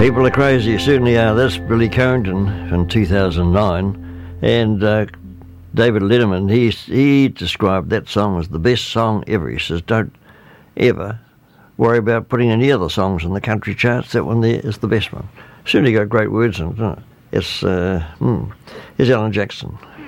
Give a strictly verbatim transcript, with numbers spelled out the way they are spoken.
People are crazy, you certainly are. That's Billy Carrington in two thousand nine. And uh, David Letterman, he, he described that song as the best song ever. He says, don't ever worry about putting any other songs in the country charts. That one there is the best one. Certainly got great words in it, doesn't it? It's, uh, hmm. Here's Alan Jackson.